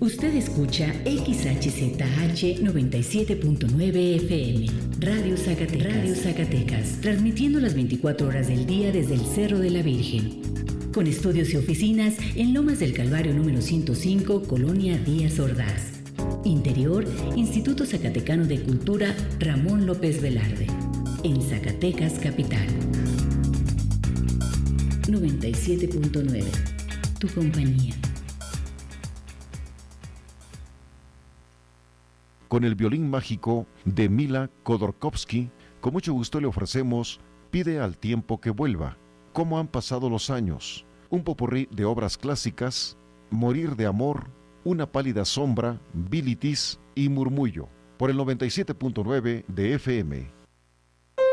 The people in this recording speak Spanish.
Usted escucha XHZH 97.9 FM, Radio Zacatecas, transmitiendo las 24 horas del día desde el Cerro de la Virgen. Con estudios y oficinas en Lomas del Calvario número 105, Colonia Díaz Ordaz. Interior, Instituto Zacatecano de Cultura Ramón López Velarde. En Zacatecas, capital. 97.9. Tu compañía. Con el violín mágico de Mila Khodorkovsky, con mucho gusto le ofrecemos Pide al tiempo que vuelva, Cómo han pasado los años, un popurrí de obras clásicas, Morir de amor, Una pálida sombra, Bilitis y Murmullo, por el 97.9 de FM.